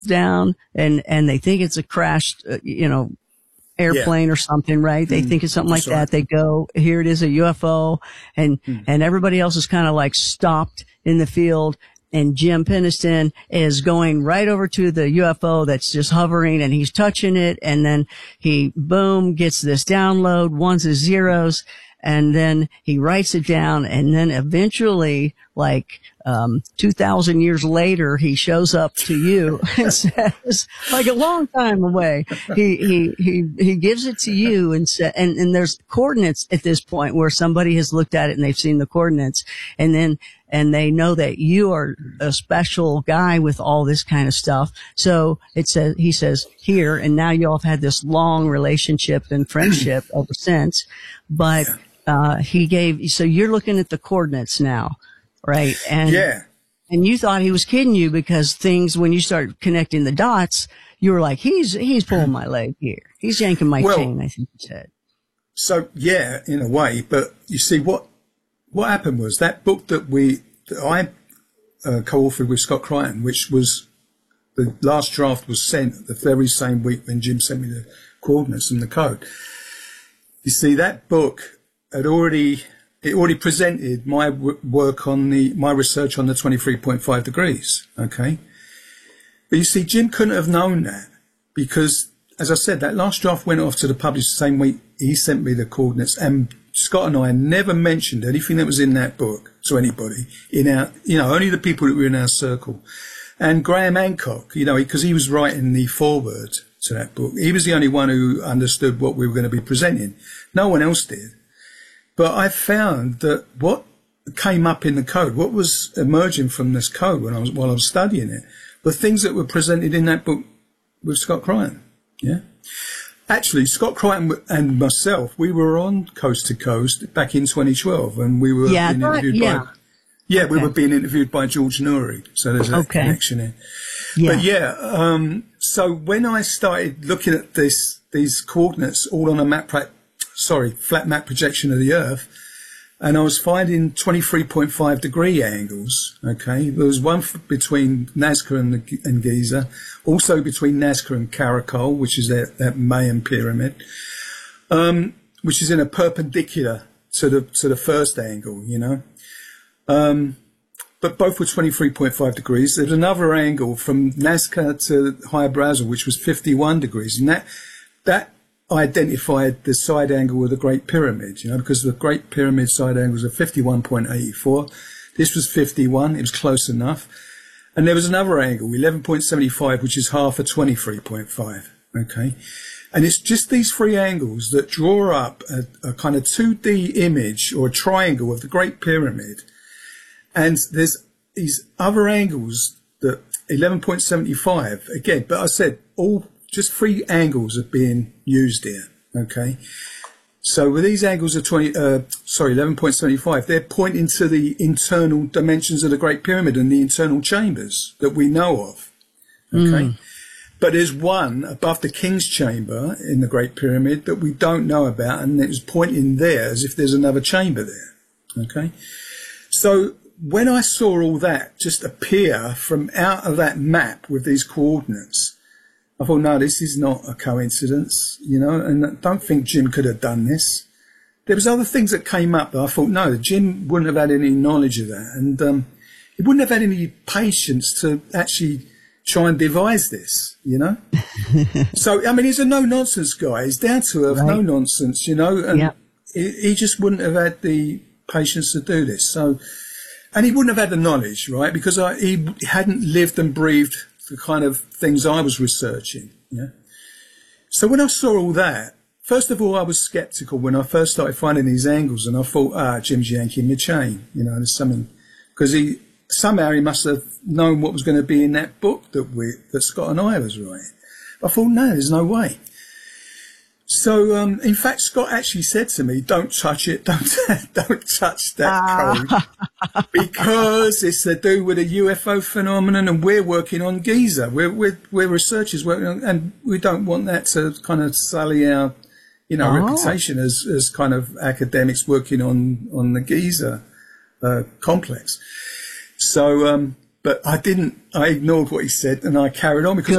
down and they think it's a crashed, airplane or something, right? They think it's something like that. They go, here it is, a UFO, and everybody else is kind of like stopped in the field. And Jim Penniston is going right over to the UFO that's just hovering, and he's touching it. And then he, boom, gets this download, ones and zeros. And then he writes it down. And then eventually, 2,000 years later, he shows up to you and says, like a long time away, he gives it to you and there's coordinates at this point where somebody has looked at it and they've seen the coordinates. And they know that you are a special guy with all this kind of stuff. So he says here, and now y'all have had this long relationship and friendship ever since. But, so you're looking at the coordinates now, right? And you thought he was kidding you because when you start connecting the dots, you were like, he's pulling my leg here. He's yanking my chain, I think you said. So, yeah, in a way. But you see, what happened was that book that I co-authored with Scott Crichton, which was the last draft was sent the very same week when Jim sent me the coordinates and the code. You see, that book had already presented my work on my research on the 23.5 degrees. Okay. But you see, Jim couldn't have known that because, as I said, that last draft went off to the publisher the same week he sent me the coordinates, and Scott and I never mentioned anything that was in that book to anybody only the people that were in our circle. And Graham Hancock, because he was writing the foreword to that book, he was the only one who understood what we were going to be presenting. No one else did. But I found that what came up in the code, what was emerging from this code while I was studying it, were things that were presented in that book with Scott Crichton. Yeah. Actually, Scott Crichton and myself, we were on Coast to Coast back in 2012, and we were being interviewed we were being interviewed by George Noory. So there's a connection here. Yeah. But so when I started looking at these coordinates all on a flat map projection of the Earth, and I was finding 23.5 degree angles. Okay, there was one between Nazca and Giza, also between Nazca and Caracol, which is that Mayan pyramid, which is in a perpendicular to the first angle. But both were 23.5 degrees. There's another angle from Nazca to Hydra, which was 51 degrees, and that identified the side angle of the Great Pyramid, because the Great Pyramid side angles are 51.84. This was 51. It was close enough. And there was another angle, 11.75, which is half of 23.5. Okay. And it's just these three angles that draw up a kind of 2D image or a triangle of the Great Pyramid. And there's these other angles that 11.75 again, but I said all just three angles are being used here. Okay. So with these angles of 11.75, they're pointing to the internal dimensions of the Great Pyramid and the internal chambers that we know of. Okay. But there's one above the King's Chamber in the Great Pyramid that we don't know about, and it's pointing there as if there's another chamber there. Okay. So when I saw all that just appear from out of that map with these coordinates, I thought, no, this is not a coincidence, and I don't think Jim could have done this. There was other things that came up that I thought, no, Jim wouldn't have had any knowledge of that, and he wouldn't have had any patience to actually try and devise this, So, I mean, he's a no-nonsense guy. He's down to earth, no-nonsense, and he just wouldn't have had the patience to do this. So, and he wouldn't have had the knowledge, right, because he hadn't lived and breathed the kind of things I was researching. Yeah. So when I saw all that, first of all, I was skeptical when I first started finding these angles, and I thought, Jim's yanking my chain, there's something, because somehow he must have known what was going to be in that book that Scott and I was writing. I thought, no, there's no way. So, in fact, Scott actually said to me, don't touch it, don't touch that code, because it's to do with a UFO phenomenon, and we're working on Giza. We're researchers working on, and we don't want that to kind of sully our, reputation as kind of academics working on the Giza complex. So, But I ignored what he said and I carried on because